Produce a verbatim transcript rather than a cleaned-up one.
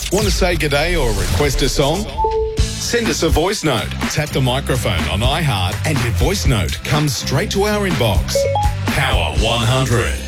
Want to say g'day or request a song? Send us a voice note. Tap the microphone on iHeart and your voice note comes straight to our inbox. Power one hundred.